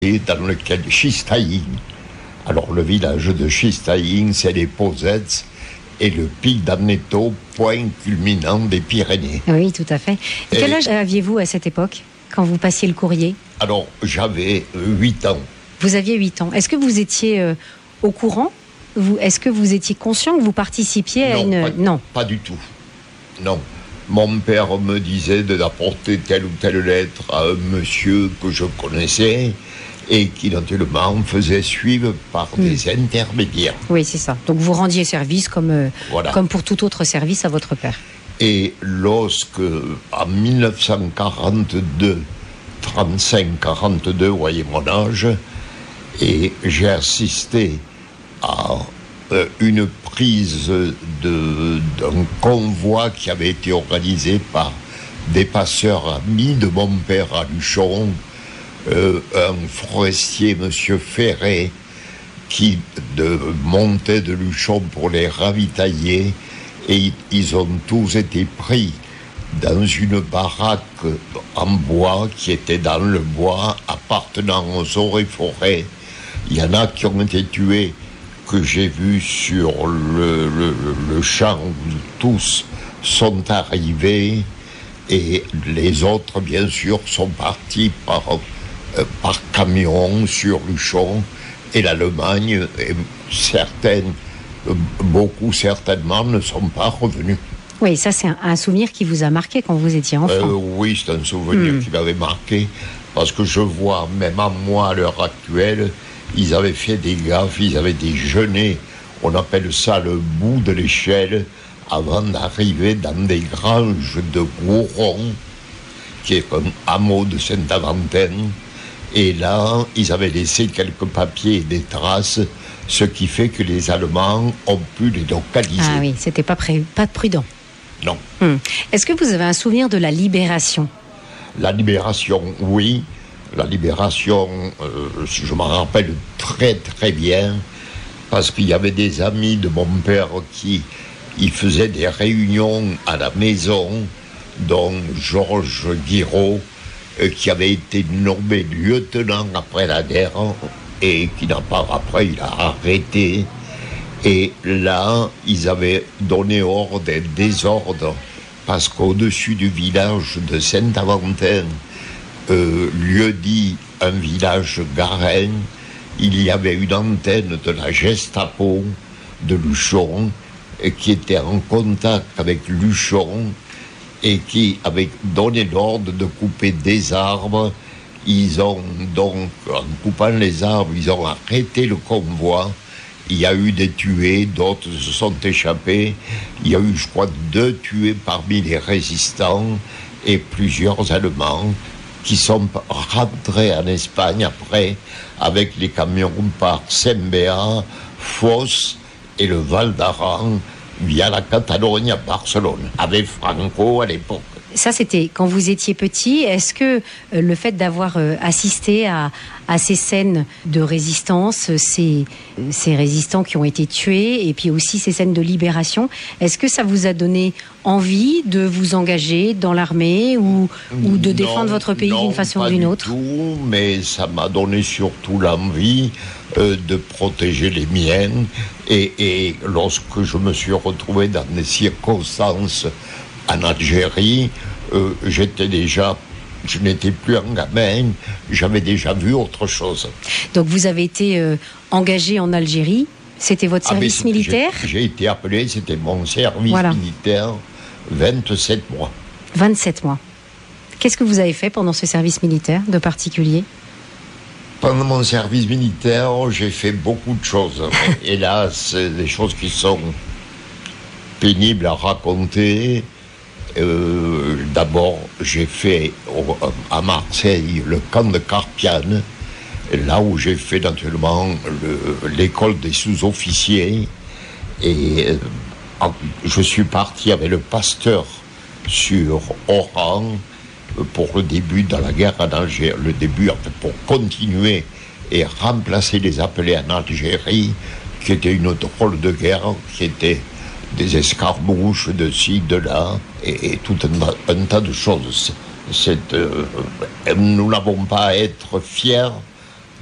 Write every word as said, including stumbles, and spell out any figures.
et dans lequel Chistaïn. Alors le village de Chistaïn, c'est les Posettes et le pic d'Amneto, point culminant des Pyrénées. Oui, tout à fait. Et quel Et... âge aviez-vous à cette époque, quand vous passiez le courrier? Alors j'avais huit ans. Vous aviez huit ans. Est-ce que vous étiez euh, au courant? Vous, est-ce que vous étiez conscient que vous participiez à non, une... Pas, non, pas du tout. Non. Mon père me disait d'apporter telle ou telle lettre à un monsieur que je connaissais et qui, naturellement, me faisait suivre par mmh. des intermédiaires. Oui, c'est ça. Donc vous rendiez service comme, euh, voilà. comme pour tout autre service à votre père. Et lorsque, en dix-neuf cent quarante-deux, trente-cinq quarante-deux, vous voyez mon âge, et j'ai assisté à euh, une prise de, d'un convoi qui avait été organisé par des passeurs amis de mon père à Luchon, euh, un forestier, monsieur Ferré, qui de, montait de Luchon pour les ravitailler, et ils ont tous été pris dans une baraque en bois qui était dans le bois appartenant aux eaux et forêts. Il y en a qui ont été tués, que j'ai vus sur le, le, le champ où tous sont arrivés, et les autres, bien sûr, sont partis par, euh, par camion sur Luchon, et l'Allemagne, et certaines, beaucoup certainement, ne sont pas revenus. Oui, ça c'est un, un souvenir qui vous a marqué quand vous étiez enfant. Euh, oui, c'est un souvenir mmh. qui m'avait marqué, parce que je vois, même à moi, à l'heure actuelle, ils avaient fait des gaffes, ils avaient déjeuné, on appelle ça le bout de l'échelle, avant d'arriver dans des granges de Gouron, qui est un hameau de Saint-Aventin. Et là, ils avaient laissé quelques papiers et des traces, ce qui fait que les Allemands ont pu les localiser. Ah oui, c'était pas, pré- pas prudent. Non. Hum. Est-ce que vous avez un souvenir de la libération? La libération, oui. La libération, euh, je m'en rappelle très très bien, parce qu'il y avait des amis de mon père qui ils faisaient des réunions à la maison, dont Georges Guiraud, euh, qui avait été nommé lieutenant après la guerre, et qui n'a pas, après il a arrêté. Et là, ils avaient donné ordre et désordre, parce qu'au-dessus du village de Saint-Aventin, Euh, lieu dit un village garin, il y avait une antenne de la Gestapo de Luchon et qui était en contact avec Luchon et qui avait donné l'ordre de couper des arbres. Ils ont donc, en coupant les arbres, ils ont arrêté le convoi. Il y a eu des tués, d'autres se sont échappés. Il y a eu, je crois, deux tués parmi les résistants et plusieurs Allemands qui sont rentrés en Espagne après avec les camions par Saint-Béat, Fos et le Val d'Aran via la Catalogne à Barcelone, avec Franco à l'époque. Ça, c'était quand vous étiez petit. Est-ce que euh, le fait d'avoir euh, assisté à, à ces scènes de résistance, ces, ces résistants qui ont été tués, et puis aussi ces scènes de libération, est-ce que ça vous a donné envie de vous engager dans l'armée ou, ou de défendre non, votre pays non, d'une façon ou d'une autre? Non, pas du tout, mais ça m'a donné surtout l'envie euh, de protéger les miens. Et, et lorsque je me suis retrouvé dans des circonstances en Algérie, euh, j'étais déjà, je n'étais plus un gamin, j'avais déjà vu autre chose. Donc vous avez été euh, engagé en Algérie, c'était votre ah service militaire? j'ai, j'ai été appelé, c'était mon service voilà. militaire, vingt-sept mois. vingt-sept mois. Qu'est-ce que vous avez fait pendant ce service militaire de particulier? Pendant mon service militaire, j'ai fait beaucoup de choses. Hélas, des choses qui sont pénibles à raconter. Euh, d'abord, j'ai fait au, à Marseille le camp de Carpiane, là où j'ai fait naturellement le, l'école des sous-officiers. Et euh, je suis parti avec le pasteur sur Oran pour le début de la guerre en Algérie, le début en fait, pour continuer et remplacer les appelés en Algérie, qui était une drôle de guerre, qui était des escarmouches de ci, de là, et, et tout un, un tas de choses. C'est, euh, nous n'avons pas à être fiers